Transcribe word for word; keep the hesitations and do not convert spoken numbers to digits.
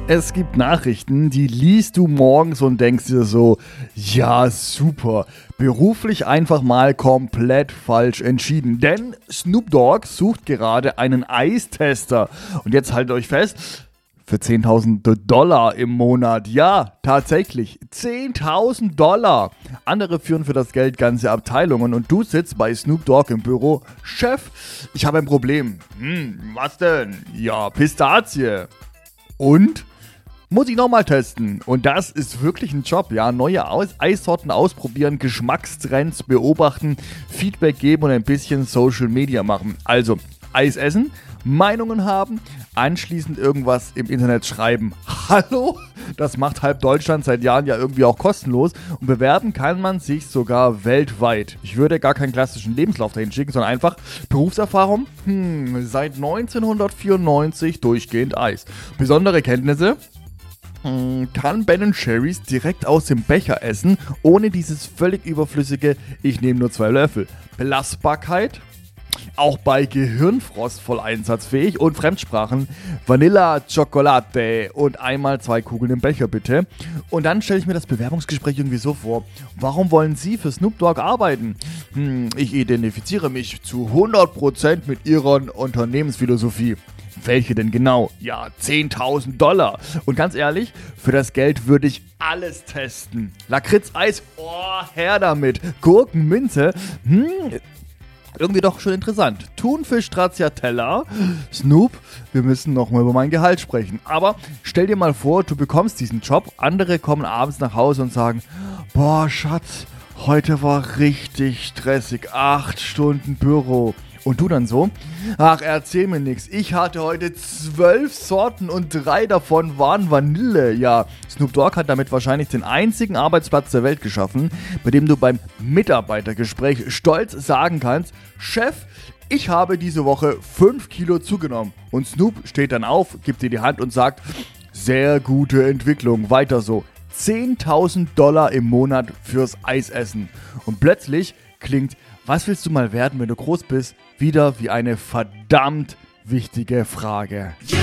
Es gibt Nachrichten, die liest du morgens und denkst dir so, ja super, beruflich einfach mal komplett falsch entschieden. Denn Snoop Dogg sucht gerade einen Eistester. Und jetzt haltet euch fest, für zehntausend Dollar im Monat. Ja, tatsächlich, zehntausend Dollar. Andere führen für das Geld ganze Abteilungen und du sitzt bei Snoop Dogg im Büro. Chef, ich habe ein Problem. Hm, was denn? Ja, Pistazie. Und? Muss ich nochmal testen. Und das ist wirklich ein Job, ja. Neue Aus- Eissorten ausprobieren, Geschmackstrends beobachten, Feedback geben und ein bisschen Social Media machen. Also, Eis essen, Meinungen haben, anschließend irgendwas im Internet schreiben. Hallo? Das macht halb Deutschland seit Jahren ja irgendwie auch kostenlos. Und bewerben kann man sich sogar weltweit. Ich würde gar keinen klassischen Lebenslauf dahin schicken, sondern einfach Berufserfahrung. Hm, seit neunzehnhundertvierundneunzig durchgehend Eis. Besondere Kenntnisse? Kann Ben Jerry's direkt aus dem Becher essen, ohne dieses völlig überflüssige, ich nehme nur zwei Löffel. Belastbarkeit, auch bei Gehirnfrost voll einsatzfähig und Fremdsprachen, Vanilla Chocolate und einmal zwei Kugeln im Becher bitte. Und dann stelle ich mir das Bewerbungsgespräch irgendwie so vor, warum wollen Sie für Snoop Dogg arbeiten? Hm, ich identifiziere mich zu hundert Prozent mit Ihrer Unternehmensphilosophie. Welche denn genau? Ja, zehntausend Dollar. Und ganz ehrlich, für das Geld würde ich alles testen. Lakritz-Eis, oh, her damit. Gurken, Minze, hm, irgendwie doch schon interessant. Thunfisch, Stracciatella, Snoop, wir müssen nochmal über mein Gehalt sprechen. Aber stell dir mal vor, du bekommst diesen Job, andere kommen abends nach Hause und sagen, boah, Schatz, heute war richtig stressig, acht Stunden Büro. Und du dann so, ach, erzähl mir nix, ich hatte heute zwölf Sorten und drei davon waren Vanille. Ja, Snoop Dogg hat damit wahrscheinlich den einzigen Arbeitsplatz der Welt geschaffen, bei dem du beim Mitarbeitergespräch stolz sagen kannst, Chef, ich habe diese Woche fünf Kilo zugenommen. Und Snoop steht dann auf, gibt dir die Hand und sagt, sehr gute Entwicklung, weiter so. zehntausend Dollar im Monat fürs Eisessen. Und plötzlich klingt, was willst du mal werden, wenn du groß bist, wieder wie eine verdammt wichtige Frage.